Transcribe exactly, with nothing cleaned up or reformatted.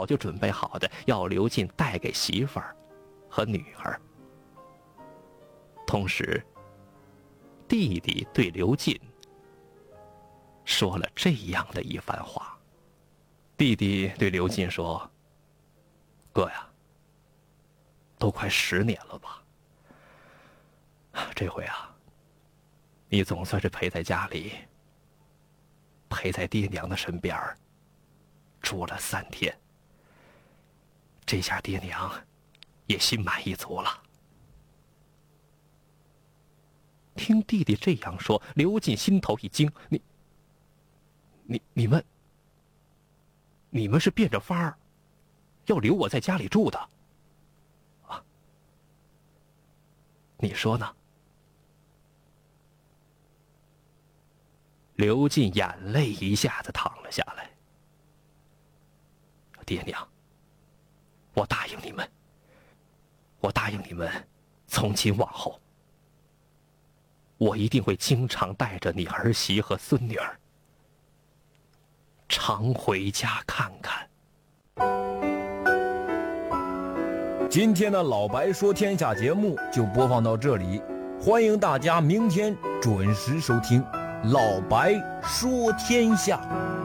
早就准备好的，要刘进带给媳妇儿和女儿。同时，弟弟对刘进说了这样的一番话。弟弟对刘进说：“哥呀，都快十年了吧，这回啊，你总算是陪在家里，陪在爹娘的身边住了三天，这下爹娘也心满意足了。”听弟弟这样说，刘进心头一惊：“你、你、你们、你们是变着法儿要留我在家里住的啊？你说呢？”刘进眼泪一下子淌了下来。爹娘，我答应你们，我答应你们，从今往后，我一定会经常带着你儿媳和孙女儿，常回家看看。 今天的老白说天下节目就播放到这里，欢迎大家明天准时收听老白说天下。